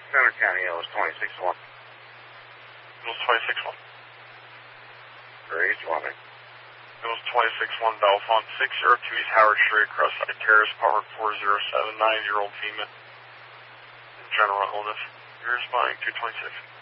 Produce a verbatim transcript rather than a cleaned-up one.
Center County, it was twenty-six one. It was twenty-six one. Grace Plumbing. It was twenty-six one Bellefonte, six oh two East Howard Street, Crossside Terrace, Park four oh seven, nine-year-old female. General illness. You're responding to twenty-six.